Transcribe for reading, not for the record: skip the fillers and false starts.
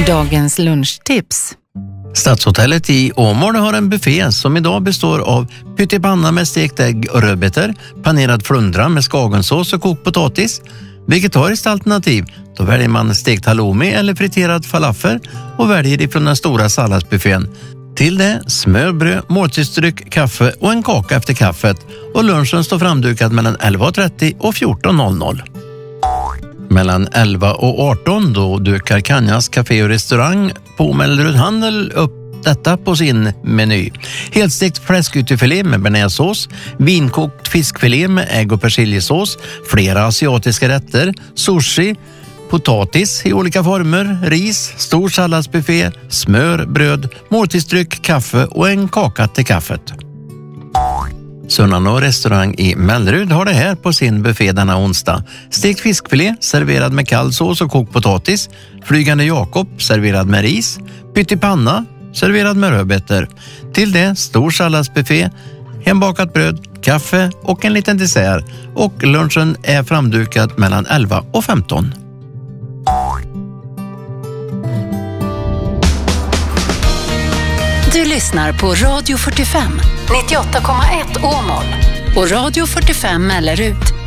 dagens lunchtips. Stadshotellet i Åmål har en buffé som idag består av pyttipanna med stekt ägg och rödbetor, panerad flundra med skagensås och kokt potatis. Vegetariskt alternativ, då väljer man stekt halloumi eller friterad falafel och väljer ifrån den stora salladsbuffén. Till det smörbröd, måltidsdryck, kaffe och en kaka efter kaffet, och lunchen står framdukad mellan 11.30 och 14.00. Mellan 11 och 18 då dukar Kanjas café och restaurang på Mellerud Handel upp detta på sin meny. Helstekt fläskytterfilé med bearnaisesås, vinkokt fiskfilé med ägg- och persiljesås, flera asiatiska rätter, sushi, potatis i olika former, ris, stor salladsbuffé, smör, bröd, måltidsdryck, kaffe och en kaka till kaffet. Sunnanå restaurang i Mellerud har det här på sin buffé denna onsdag. Stekt fiskfilé serverad med kall sås och kokt potatis, flygande Jakob serverad med ris, pyttipanna serverad med rödbetor. Till det stor salladsbuffé, hembakat bröd, kaffe och en liten dessert, och lunchen är framdukad mellan 11 och 15. Du lyssnar på Radio 45, 98,1 Åmål och Radio 45 Mellerud,